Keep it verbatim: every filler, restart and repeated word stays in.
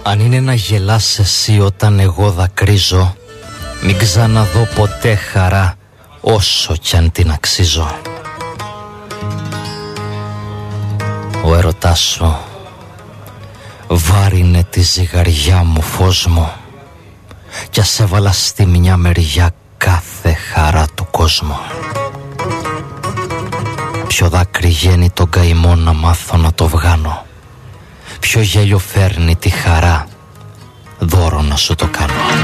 Αν είναι να γελάς εσύ όταν εγώ δακρύζω, μην ξαναδώ ποτέ χαρά όσο κι αν την αξίζω. Ο έρωτάς σου βάρινε τη ζυγαριά μου, φως μου, κι ας έβαλα στη μια μεριά κάθε χαρά του κόσμου. Ποιο δάκρυ γένει τον καημό να μάθω να το βγάνω, ποιο γέλιο φέρνει τη χαρά δώρο να σου το κάνω.